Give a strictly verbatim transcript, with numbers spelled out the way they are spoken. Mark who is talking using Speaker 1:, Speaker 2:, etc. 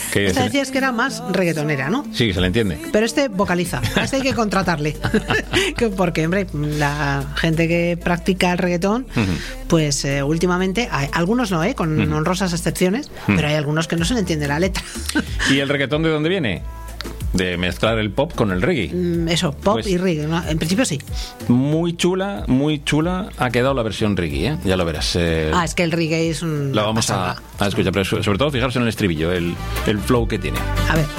Speaker 1: Que
Speaker 2: Esta
Speaker 1: se-
Speaker 2: decías que era más reggaetonera, ¿no?
Speaker 1: Sí, se le entiende.
Speaker 2: Pero este vocaliza, a este hay que contratarle. Que Porque, hombre, la gente que practica el reggaetón, pues eh, últimamente, hay, algunos no, ¿eh? Con honrosas excepciones, pero hay algunos que no se le entiende la letra.
Speaker 1: ¿Y el reggaetón de dónde viene? De mezclar el pop con el reggae.
Speaker 2: Mm, Eso, pop
Speaker 1: Pues-
Speaker 2: y reggae, ¿no? En principio sí.
Speaker 1: Muy chula, muy chula ha quedado la versión reggae, ¿eh? Ya lo verás. eh,
Speaker 2: Ah, es que el reggae es un...
Speaker 1: la vamos a, a escuchar, pero so- sobre todo fijaros en el estribillo, el, el flow que tiene.
Speaker 2: A ver.